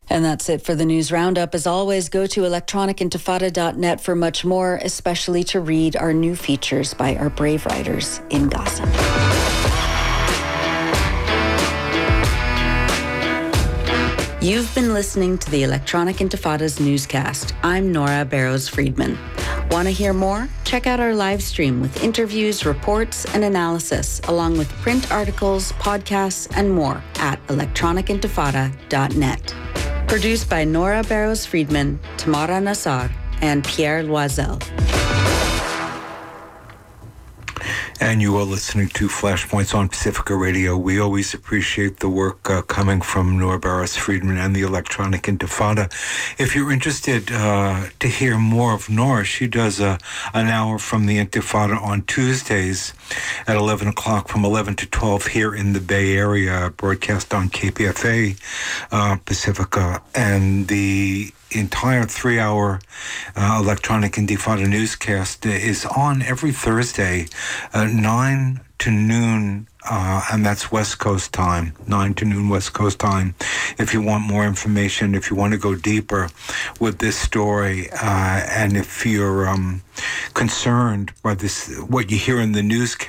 And that's it for the News Roundup. As always, go to electronicintifada.net for much more, especially to read our new features by our brave writers in Gaza. You've been listening to the Electronic Intifada's newscast. I'm Nora Barrows-Friedman. Want to hear more? Check out our live stream with interviews, reports, and analysis, along with print articles, podcasts, and more at electronicintifada.net. Produced by Nora Barrows-Friedman, Tamara Nassar, and Pierre Loisel. And you are listening to Flashpoints on Pacifica Radio. We always appreciate the work coming from Nora Barrows-Friedman and the Electronic Intifada. If you're interested to hear more of Nora, she does an hour from the Intifada on Tuesdays at 11 o'clock from 11 to 12 here in the Bay Area, broadcast on KPFA Pacifica. And the entire 3-hour Electronic Intifada newscast is on every Thursday, 9 to noon, and that's West Coast time, 9 to noon West Coast time. If you want more information, if you want to go deeper with this story, and if you're concerned by this, what you hear in the newscast,